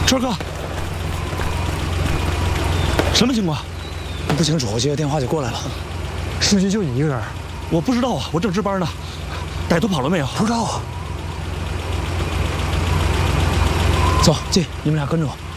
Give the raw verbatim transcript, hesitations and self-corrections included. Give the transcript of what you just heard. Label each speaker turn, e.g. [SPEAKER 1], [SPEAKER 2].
[SPEAKER 1] 川哥，什么情况？
[SPEAKER 2] 不清楚，我接个电话就过来了。
[SPEAKER 3] 是不是就你一个人？
[SPEAKER 1] 我不知道啊，我正值班呢。歹徒跑了没有？
[SPEAKER 2] 不知道啊。走，进，你们俩跟着我。